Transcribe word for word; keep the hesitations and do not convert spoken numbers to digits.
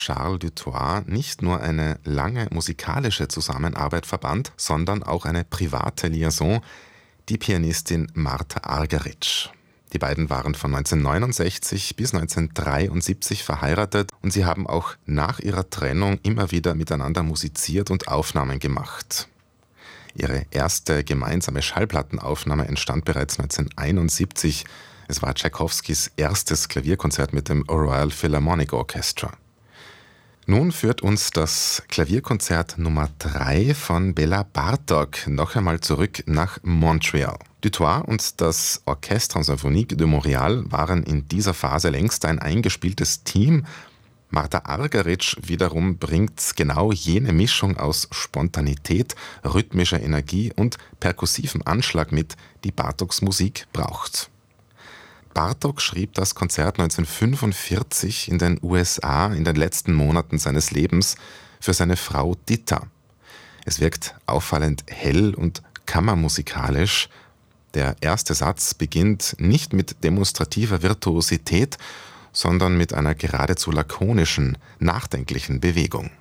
Charles Dutoit nicht nur eine lange musikalische Zusammenarbeit verband, sondern auch eine private Liaison, die Pianistin Martha Argerich. Die beiden waren von neunzehnhundertneunundsechzig bis neunzehnhundertdreiundsiebzig verheiratet und sie haben auch nach ihrer Trennung immer wieder miteinander musiziert und Aufnahmen gemacht. Ihre erste gemeinsame Schallplattenaufnahme entstand bereits neunzehnhunderteinundsiebzig. Es war Tschaikowskis erstes Klavierkonzert mit dem Royal Philharmonic Orchestra. Nun führt uns das Klavierkonzert Nummer drei von Bela Bartók noch einmal zurück nach Montreal. Dutoit und das Orchestre Symphonique de Montréal waren in dieser Phase längst ein eingespieltes Team. Martha Argerich wiederum bringt genau jene Mischung aus Spontanität, rhythmischer Energie und perkussivem Anschlag mit, die Bartóks Musik braucht. Bartók schrieb das Konzert neunzehnhundertfünfundvierzig in den U S A in den letzten Monaten seines Lebens für seine Frau Ditta. Es wirkt auffallend hell und kammermusikalisch. Der erste Satz beginnt nicht mit demonstrativer Virtuosität, sondern mit einer geradezu lakonischen, nachdenklichen Bewegung.